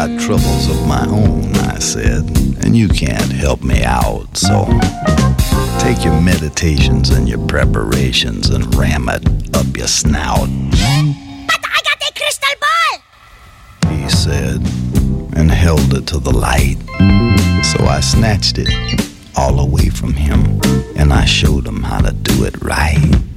got troubles of my own, I said, and you can't help me out, so take your meditations and your preparations and ram it up your snout. But I got a crystal ball, he said, and held it to the light. So I snatched it all away from him, and I showed him how to do it right.